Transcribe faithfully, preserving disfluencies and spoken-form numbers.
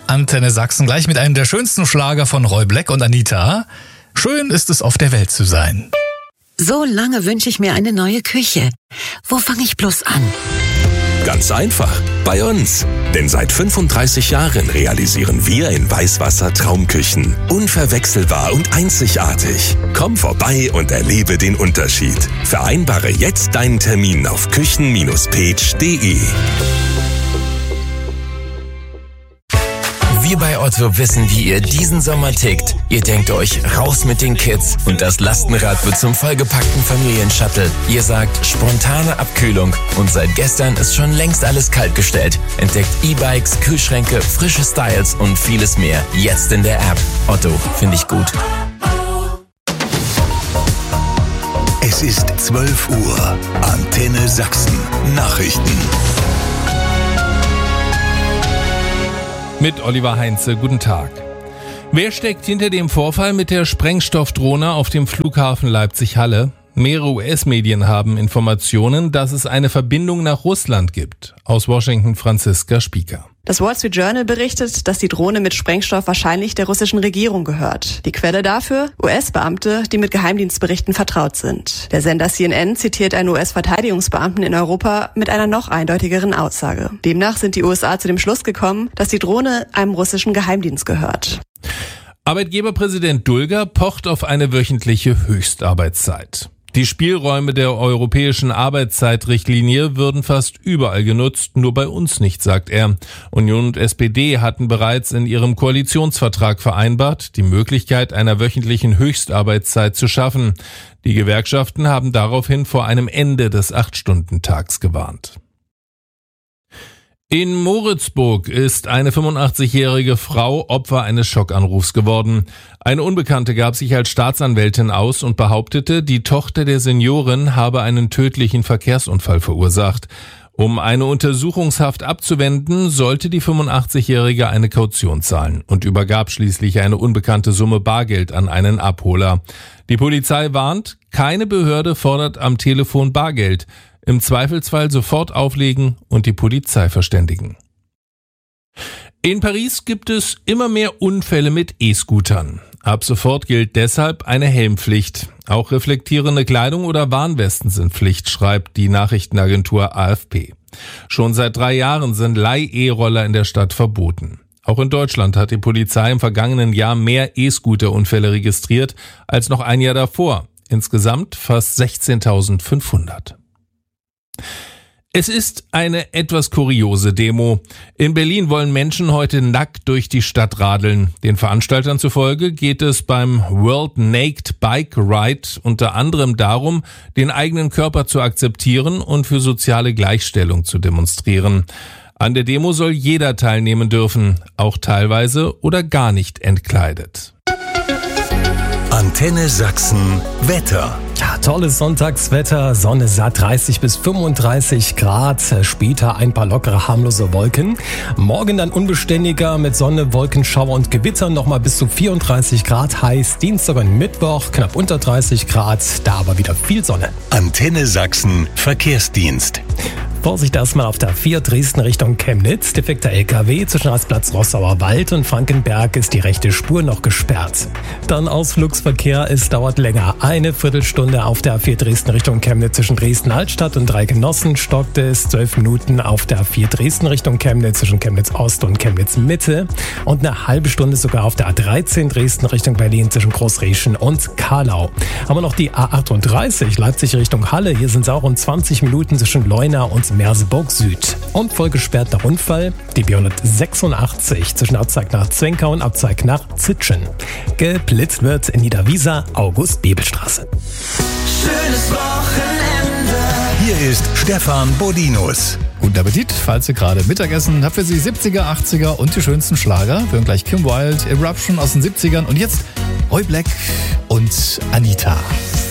Antenne Sachsen gleich mit einem der schönsten Schlager von Roy Black und Anita. Schön ist es, auf der Welt zu sein. So lange wünsche ich mir eine neue Küche. Wo fange ich bloß an? Ganz einfach, bei uns. Denn seit fünfunddreißig Jahren realisieren wir in Weißwasser Traumküchen. Unverwechselbar und einzigartig. Komm vorbei und erlebe den Unterschied. Vereinbare jetzt deinen Termin auf küchen Bindestrich page punkt de. Wir bei Otto wissen, wie ihr diesen Sommer tickt. Ihr denkt euch, raus mit den Kids und das Lastenrad wird zum vollgepackten Familienshuttle. Ihr sagt, spontane Abkühlung und seit gestern ist schon längst alles kaltgestellt. Entdeckt E-Bikes, Kühlschränke, frische Styles und vieles mehr. Jetzt in der App. Otto, finde ich gut. Es ist zwölf Uhr. Antenne Sachsen. Nachrichten. Mit Oliver Heinze, guten Tag. Wer steckt hinter dem Vorfall mit der Sprengstoffdrohne auf dem Flughafen Leipzig-Halle? Mehrere U S-Medien haben Informationen, dass es eine Verbindung nach Russland gibt. Aus Washington Franziska Spieker. Das Wall Street Journal berichtet, dass die Drohne mit Sprengstoff wahrscheinlich der russischen Regierung gehört. Die Quelle dafür? U S-Beamte, die mit Geheimdienstberichten vertraut sind. Der Sender C N N zitiert einen U S-Verteidigungsbeamten in Europa mit einer noch eindeutigeren Aussage. Demnach sind die U S A zu dem Schluss gekommen, dass die Drohne einem russischen Geheimdienst gehört. Arbeitgeberpräsident Dulger pocht auf eine wöchentliche Höchstarbeitszeit. Die Spielräume der europäischen Arbeitszeitrichtlinie würden fast überall genutzt, nur bei uns nicht, sagt er. Union und S P D hatten bereits in ihrem Koalitionsvertrag vereinbart, die Möglichkeit einer wöchentlichen Höchstarbeitszeit zu schaffen. Die Gewerkschaften haben daraufhin vor einem Ende des Acht-Stunden-Tags gewarnt. In Moritzburg ist eine fünfundachtzigjährige Frau Opfer eines Schockanrufs geworden. Eine Unbekannte gab sich als Staatsanwältin aus und behauptete, die Tochter der Seniorin habe einen tödlichen Verkehrsunfall verursacht. Um eine Untersuchungshaft abzuwenden, sollte die fünfundachtzigjährige eine Kaution zahlen und übergab schließlich eine unbekannte Summe Bargeld an einen Abholer. Die Polizei warnt, keine Behörde fordert am Telefon Bargeld. Im Zweifelsfall sofort auflegen und die Polizei verständigen. In Paris gibt es immer mehr Unfälle mit E-Scootern. Ab sofort gilt deshalb eine Helmpflicht. Auch reflektierende Kleidung oder Warnwesten sind Pflicht, schreibt die Nachrichtenagentur A F P. Schon seit drei Jahren sind Leih-E-Roller in der Stadt verboten. Auch in Deutschland hat die Polizei im vergangenen Jahr mehr E-Scooter-Unfälle registriert als noch ein Jahr davor. Insgesamt fast sechzehntausendfünfhundert. Es ist eine etwas kuriose Demo. In Berlin wollen Menschen heute nackt durch die Stadt radeln. Den Veranstaltern zufolge geht es beim World Naked Bike Ride unter anderem darum, den eigenen Körper zu akzeptieren und für soziale Gleichstellung zu demonstrieren. An der Demo soll jeder teilnehmen dürfen, auch teilweise oder gar nicht entkleidet. Antenne Sachsen Wetter. Ja, tolles Sonntagswetter, Sonne satt, dreißig bis fünfunddreißig Grad, später ein paar lockere, harmlose Wolken. Morgen dann unbeständiger mit Sonne, Wolkenschauer und Gewitter, nochmal bis zu vierunddreißig Grad heiß. Dienstag und Mittwoch knapp unter dreißig Grad, da aber wieder viel Sonne. Antenne Sachsen Verkehrsdienst. Vorsicht erstmal auf der vier Dresden Richtung Chemnitz. Defekter L K W zwischen Rastplatz Rossauer Wald und Frankenberg ist die rechte Spur noch gesperrt. Dann Ausflugsverkehr, es dauert länger. Eine Viertelstunde auf der vier Dresden Richtung Chemnitz zwischen Dresden-Altstadt und Dreigenossen stockte es. Zwölf Minuten auf der vier Dresden Richtung Chemnitz zwischen Chemnitz Ost und Chemnitz Mitte. Und eine halbe Stunde sogar auf der A dreizehn Dresden Richtung Berlin zwischen Großrieschen und Karlau. Aber noch die A achtunddreißig Leipzig Richtung Halle. Hier sind es auch rund zwanzig Minuten zwischen Leuna und Merseburg Süd. Und voll gesperrt nach Unfall die B hundertsechsundachtzig zwischen Abzweig nach Zwenkau und Abzweig nach Zitschen. Geblitzt wird in Niederwieser August-Bebel-Straße. Schönes Wochenende. Hier ist Stefan Bodinus. Guten Appetit, falls ihr gerade Mittagessen habt, für Sie siebziger, achtziger und die schönsten Schlager. Wir hören gleich Kim Wilde, Eruption aus den siebzigern und jetzt Roy Black und Anita.